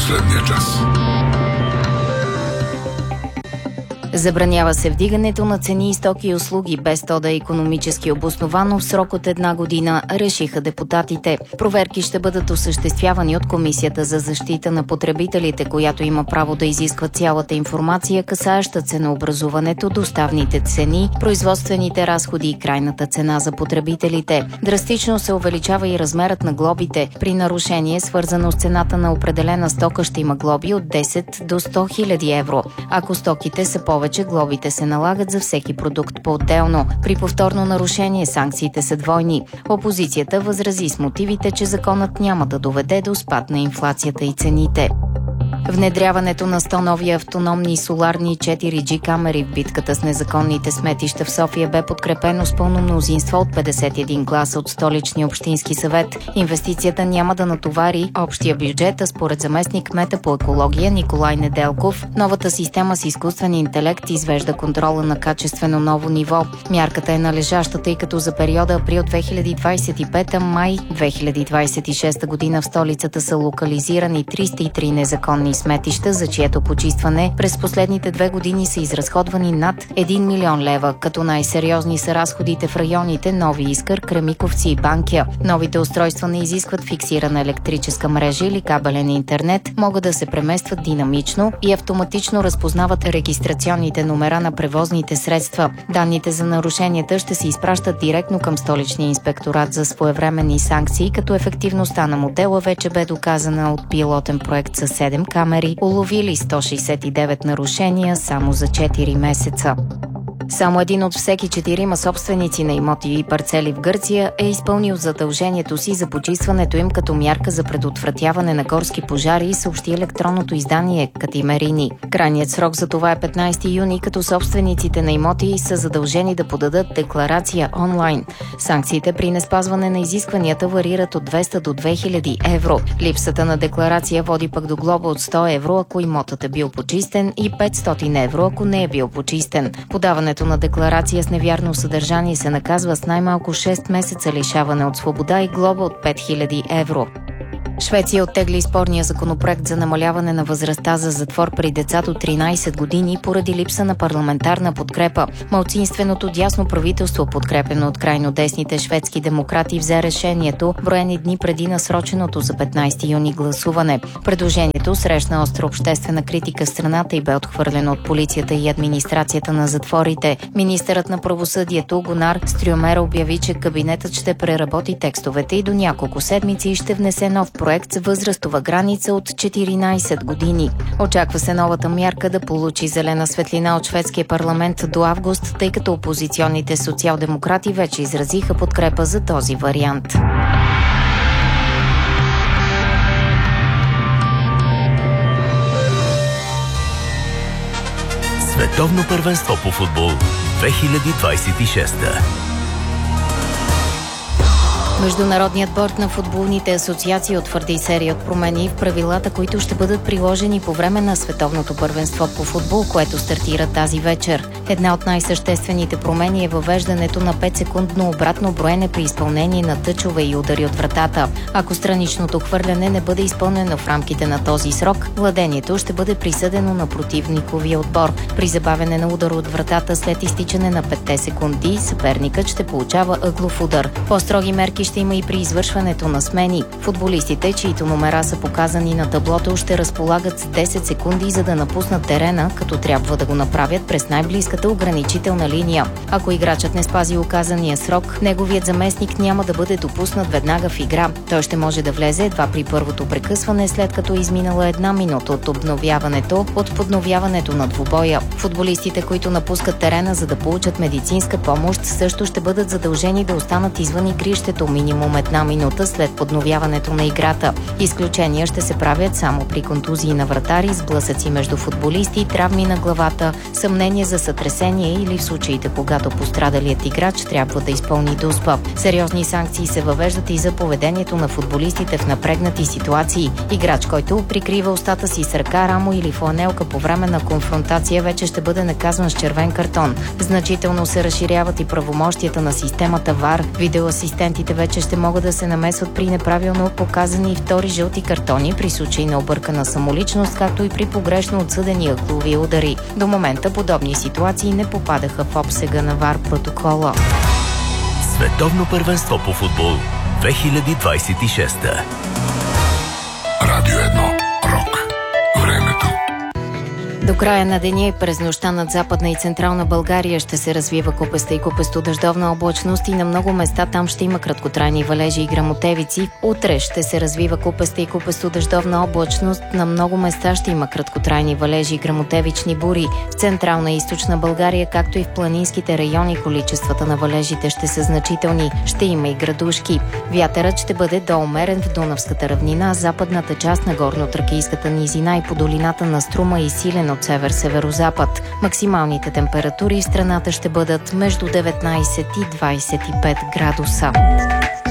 последния час. Забранява се вдигането на цени и стоки и услуги, без то да е икономически обосновано в срок от 1 година, решиха депутатите. Проверки ще бъдат осъществявани от Комисията за защита на потребителите, която има право да изисква цялата информация, касаеща ценообразуването, доставните цени, производствените разходи и крайната цена за потребителите. Драстично се увеличава и размерът на глобите. При нарушение, свързано с цената на определена стока, ще има глоби от 10 до 100 000 евро. Ако стоките са повече, глобите се налагат за всеки продукт по-отделно. При повторно нарушение санкциите са двойни. Опозицията възрази с мотивите, че законът няма да доведе до спад на инфлацията и цените. Внедряването на 100 нови автономни соларни 4G камери в битката с незаконните сметища в София бе подкрепено с пълно мнозинство от 51 гласа от Столичния общински съвет. Инвестицията няма да натовари общия бюджет, а според заместник кмета по екология Николай Неделков, новата система с изкуствен интелект извежда контрола на качествено ново ниво. Мярката е належаща, тъй като за периода април 2025 май 2026 година в столицата са локализирани 303 незаконни сметища, за чието почистване през последните 2 години са изразходвани над 1 милион лева, като най-сериозни са разходите в районите Нови Искър, Кремиковци и Банкя. Новите устройства не изискват фиксирана електрическа мрежа или кабелен интернет, могат да се преместват динамично и автоматично разпознават регистрационните номера на превозните средства. Данните за нарушенията ще се изпращат директно към Столичния инспекторат за своевременни санкции, като ефективността на модела вече бе доказана от пилотен проект с 7 камери, уловили 169 нарушения само за 4 месеца. Само един от всеки 4 собственици на имоти и парцели в Гърция е изпълнил задължението си за почистването им като мярка за предотвратяване на горски пожари, съобщи електронното издание Катимерини. Крайният срок за това е 15 юни, като собствениците на имоти са задължени да подадат декларация онлайн. Санкциите при неспазване на изискванията варират от 200 до 2000 евро. Липсата на декларация води пък до глоба от 100 евро, ако имотът е бил почистен, и 500 евро, ако не е бил почистен. Подаването на декларация с невярно съдържание се наказва с най-малко 6 месеца лишаване от свобода и глоба от 5000 евро. Швеция оттегли спорния законопроект за намаляване на възрастта за затвор при деца до 13 години поради липса на парламентарна подкрепа. Малцинственото дясно правителство, подкрепено от крайно десните шведски демократи, взе решението броени дни преди насроченото за 15 юни гласуване. Предложението срещна остра обществена критика в страната и бе отхвърлено от полицията и администрацията на затворите. Министърът на правосъдието Гунар Стрюмер обяви, че кабинетът ще преработи текстовете и до няколко седмици ще внесе нов проект с възрастова граница от 14 години. Очаква се новата мярка да получи зелена светлина от шведския парламент до август, тъй като опозиционните социал-демократи вече изразиха подкрепа за този вариант. Световно първенство по футбол 2026. Международният борд на футболните асоциации утвърди серия от промени в правилата, които ще бъдат приложени по време на Световното първенство по футбол, което стартира тази вечер. Една от най-съществените промени е въвеждането на 5-секундно обратно броене при изпълнение на тъчове и удари от вратата. Ако страничното хвърляне не бъде изпълнено в рамките на този срок, владението ще бъде присъдено на противниковия отбор. При забавяне на удар от вратата след изтичане на 5 секунди, съперникът ще получава ъглов удар. По-строги мерки ще има и при извършването на смени. Футболистите, чието номера са показани на таблото, ще разполагат с 10 секунди, за да напуснат терена, като трябва да го направят през най-близката ограничителна линия. Ако играчът не спази указания срок, неговият заместник няма да бъде допуснат веднага в игра. Той ще може да влезе едва при първото прекъсване, след като е изминала 1 минута от подновяването на двубоя. Футболистите, които напускат терена, за да получат медицинска помощ, също ще бъдат задължени да останат извън игрището минимум 1 минута след подновяването на играта. Изключения ще се правят само при контузии на вратари, сблъсъци между футболисти, травми на главата, съмнение за сътресение земетресение или в случаите, когато пострадалият играч трябва да изпълни дуспа. Сериозни санкции се въвеждат и за поведението на футболистите в напрегнати ситуации. Играч, който прикрива устата си с ръка, рамо или фланелка по време на конфронтация, вече ще бъде наказан с червен картон. Значително се разширяват и правомощията на системата ВАР. Видеоасистентите вече ще могат да се намесват при неправилно показани втори жълти картони при случай на объркана самоличност, както и при погрешно отсъдени ъглови удари. До момента подобни ситуации не попадаха в обсега на ВАР протокола. Световно първенство по футбол 2026. Радио 1. Рок. Времето. До края на деня и през нощта над Западна и Централна България ще се развива купеста и купесто-дъждовна облачност и на много места там ще има краткотрайни валежи и гръмотевици. Утре ще се развива купеста и купесто-дъждовна облачност. На много места ще има краткотрайни валежи и гръмотевични бури. В Централна и Източна България, както и в планинските райони, количествата на валежите ще са значителни. Ще има и градушки. Вятърът ще бъде до умерен в Дунавската равнина, западната част на Горно-Тракийската низина и по долината на Струма и силен от север-северозапад. Максималните температури в страната ще бъдат между 19 и 25 градуса.